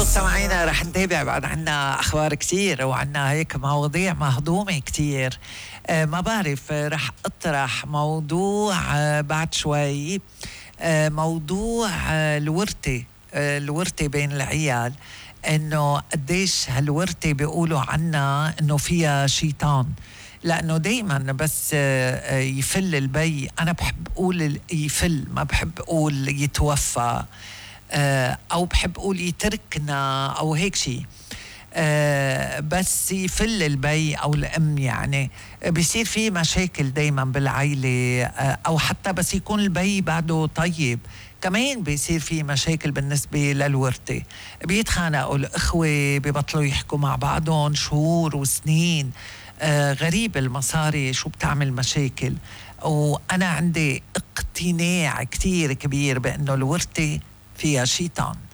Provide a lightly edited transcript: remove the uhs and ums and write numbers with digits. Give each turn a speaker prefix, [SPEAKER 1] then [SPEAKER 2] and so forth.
[SPEAKER 1] مستمعينا رح نتابع بعد، عنا أخبار كتير وعنا هيك مواضيع مهضومة كتير. ما بعرف، رح أطرح موضوع بعد شوي، موضوع الورثة بين العيال، إنه قديش هالورثة بيقولوا عنا إنه فيها شيطان. لأنه دايما بس يفل البي، أنا بحب أقول يفل، ما بحب أقول يتوفى، أو بحب أقول يتركنا أو هيك شيء. بس يفل البي أو الأم، يعني بيصير في مشاكل دايما بالعائلة، أو حتى بس يكون البي بعده طيب كمان بيصير في مشاكل بالنسبة للورثة. بيتخانقوا الأخوة، بيبطلوا يحكوا مع بعضهم شهور وسنين. غريب المصاري شو بتعمل مشاكل. وأنا عندي اقتناع كتير كبير بأنه الورثة فيها شيطان.